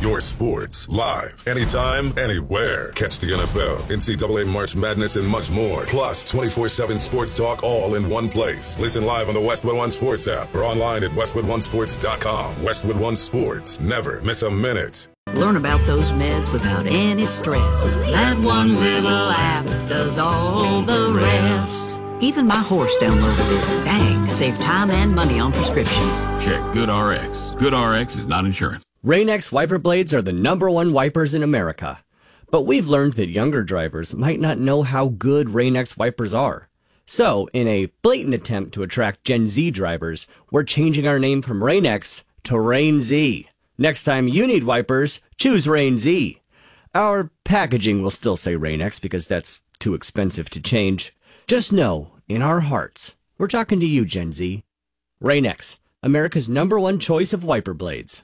your sports, live, anytime, anywhere. Catch the NFL, NCAA March Madness, and much more. Plus 24/7 sports talk all in one place. Listen live on the Westwood One Sports app or online at westwoodonesports.com. Westwood One Sports. Never miss a minute. Learn about those meds without any stress. That one little app does all the rest. Even my horse downloaded it. Dang, it saved time and money on prescriptions. Check GoodRx. GoodRx is not insurance. Rain-X wiper blades are the #1 wipers in America. But we've learned that younger drivers might not know how good Rain-X wipers are. So, in a blatant attempt to attract Gen Z drivers, we're changing our name from Rain-X to Rain Z. Next time you need wipers, choose Rain Z. Our packaging will still say Rain-X because that's too expensive to change. Just know, in our hearts, we're talking to you, Gen Z. Rain-X, America's #1 choice of wiper blades.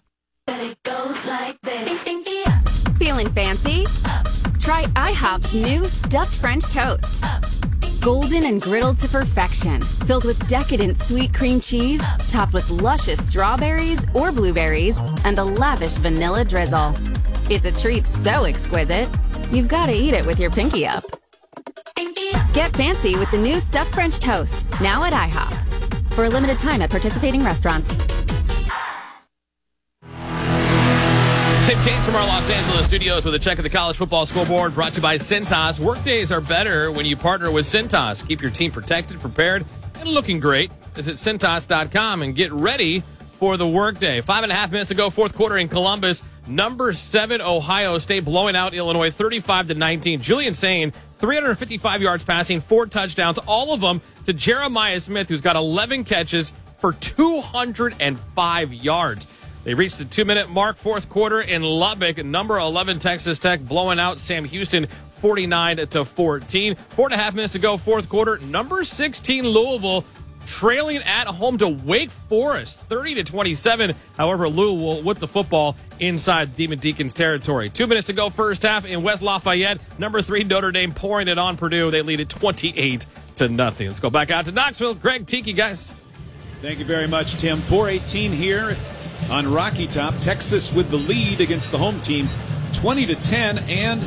Feeling fancy? Try IHOP's new stuffed French toast. Golden and griddled to perfection, filled with decadent sweet cream cheese, topped with luscious strawberries or blueberries, and a lavish vanilla drizzle. It's a treat so exquisite, you've got to eat it with your pinky up. Get fancy with the new stuffed French toast, now at IHOP. For a limited time at participating restaurants. Tim Cates from our Los Angeles studios with a check of the college football scoreboard brought to you by Cintas. Workdays are better when you partner with Cintas. Keep your team protected, prepared, and looking great. Visit Cintas.com and get ready for the workday. 5.5 minutes ago, fourth quarter in Columbus. Number 7 Ohio State blowing out Illinois 35-19. Julian Sain, 355 yards passing, 4 touchdowns, all of them to Jeremiah Smith, who's got 11 catches for 205 yards. They reached the 2-minute mark, fourth quarter in Lubbock. Number 11 Texas Tech blowing out Sam Houston 49-14. 4.5 minutes to go, fourth quarter. Number 16 Louisville trailing at home to Wake Forest 30-27. However, Louisville with the football inside Demon Deacons territory. 2 minutes to go, first half in West Lafayette. Number 3 Notre Dame pouring it on Purdue. They lead it 28-0. Let's go back out to Knoxville. Greg, Tiki, guys. Thank you very much, Tim. 4:18 here on Rocky Top. Texas with the lead against the home team, 20-10, and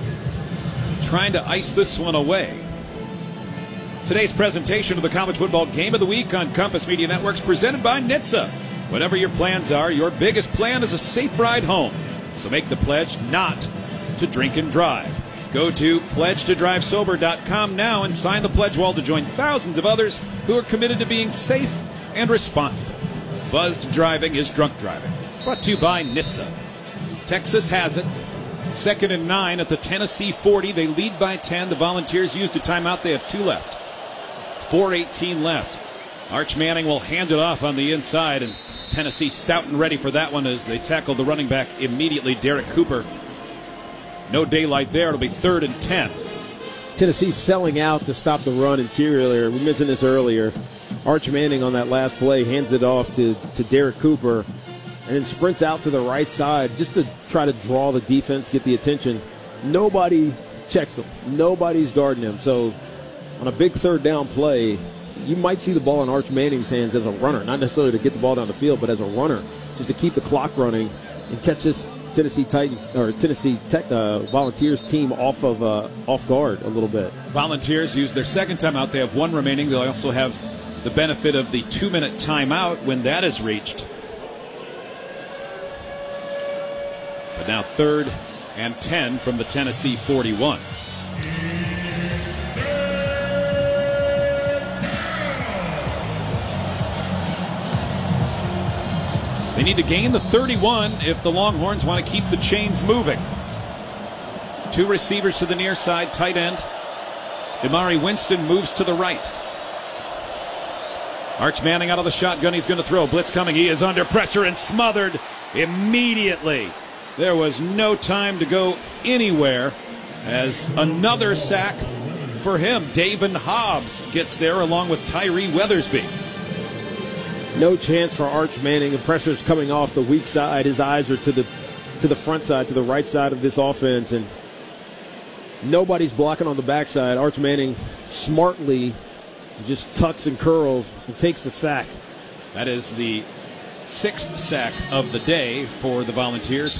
trying to ice this one away. Today's presentation of the College Football Game of the Week on Compass Media Networks, presented by NHTSA. Whatever your plans are, your biggest plan is a safe ride home. So make the pledge not to drink and drive. Go to pledgetodrivesober.com now and sign the pledge wall to join thousands of others who are committed to being safe and responsible. Buzzed driving is drunk driving. Brought to you by NHTSA. Texas has it. 2nd and 9 at the Tennessee 40. They lead by 10. The Volunteers used a timeout. They have 2 left. 4:18 left. Arch Manning will hand it off on the inside, and Tennessee stout and ready for that one as they tackle the running back immediately, Derek Cooper. No daylight there. It'll be 3rd and 10. Tennessee selling out to stop the run interiorly. We mentioned this earlier. Arch Manning on that last play hands it off to Derek Cooper and then sprints out to the right side just to try to draw the defense, get the attention. Nobody checks him. Nobody's guarding him. So on a big 3rd down play, you might see the ball in Arch Manning's hands as a runner, not necessarily to get the ball down the field, but as a runner, just to keep the clock running and catch this Tennessee Tech Volunteers team off guard a little bit. Volunteers use their second timeout. They have 1 remaining. They'll also have the benefit of the 2-minute timeout when that is reached. But now 3rd and 10 from the Tennessee 41. They need to gain the 31 if the Longhorns want to keep the chains moving. 2 receivers to the near side, tight end. Damari Winston moves to the right. Arch Manning out of the shotgun. He's going to throw. Blitz coming. He is under pressure and smothered immediately. There was no time to go anywhere as another sack for him. Davin Hobbs gets there along with Tyree Weathersby. No chance for Arch Manning. The pressure's coming off the weak side. His eyes are to the front side, to the right side of this offense, and nobody's blocking on the backside. Arch Manning smartly just tucks and curls and takes the sack. That is the 6th sack of the day for the Volunteers.